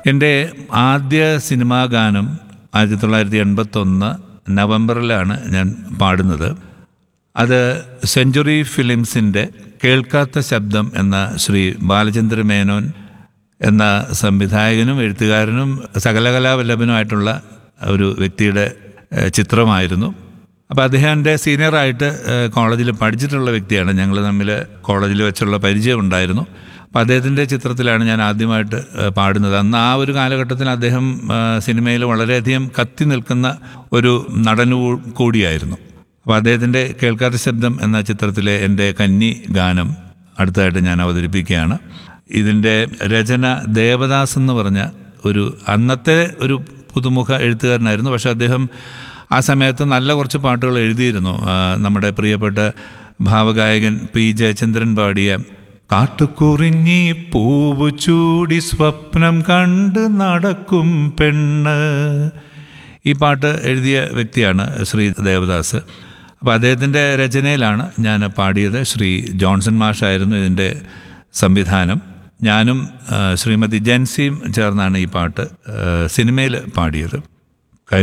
എൻ്റെ ആദ്യ സിനിമാ ഗാനം 1981 നവംബറിലാണ് ഞാൻ പാടുന്നത്. അത് സെഞ്ച്വറി ഫിലിംസിൻ്റെ കേൾക്കാത്ത ശബ്ദം എന്ന ശ്രീ ബാലചന്ദ്ര മേനോൻ എന്ന സംവിധായകനും എഴുത്തുകാരനും സകലകലാവല്ലഭനുമായിട്ടുള്ള ഒരു വ്യക്തിയുടെ ചിത്രമായിരുന്നു. അപ്പോൾ അദ്ദേഹം എൻ്റെ സീനിയറായിട്ട് കോളേജിൽ പഠിച്ചിട്ടുള്ള വ്യക്തിയാണ്. ഞങ്ങൾ തമ്മിൽ കോളേജിൽ വെച്ചുള്ള പരിചയം ഉണ്ടായിരുന്നു. അപ്പോൾ അദ്ദേഹത്തിൻ്റെ ചിത്രത്തിലാണ് ഞാൻ ആദ്യമായിട്ട് പാടുന്നത്. അന്ന് ആ ഒരു കാലഘട്ടത്തിൽ അദ്ദേഹം സിനിമയിൽ വളരെയധികം കത്തി നിൽക്കുന്ന ഒരു നടൻ കൂടിയായിരുന്നു. അപ്പോൾ അദ്ദേഹത്തിൻ്റെ കേൾക്കാത്ത ശബ്ദം എന്ന ചിത്രത്തിലെ എൻ്റെ കന്നി ഗാനം അടുത്തതായിട്ട് ഞാൻ അവതരിപ്പിക്കുകയാണ്. ഇതിൻ്റെ രചന ദേവദാസ് എന്ന് പറഞ്ഞ ഒരു അന്നത്തെ ഒരു പുതുമുഖ എഴുത്തുകാരനായിരുന്നു. പക്ഷേ അദ്ദേഹം ആ സമയത്ത് നല്ല കുറച്ച് പാട്ടുകൾ എഴുതിയിരുന്നു. നമ്മുടെ പ്രിയപ്പെട്ട ഭാവഗായകൻ പി ജയചന്ദ്രൻ പാടിയ കാട്ടുകുറിഞ്ഞി പൂവ് ചൂടി സ്വപ്നം കണ്ട് നടക്കും പെണ്ണ്, ഈ പാട്ട് എഴുതിയ വ്യക്തിയാണ് ശ്രീ ദേവദാസ്. അപ്പോൾ അദ്ദേഹത്തിൻ്റെ രചനയിലാണ് ഞാൻ പാടിയത്. ശ്രീ ജോൺസൺ മാഷായിരുന്നു ഇതിൻ്റെ സംവിധാനം. ഞാനും ശ്രീമതി ജൻസിയും ചേർന്നാണ് ഈ പാട്ട് സിനിമയിൽ പാടിയത്.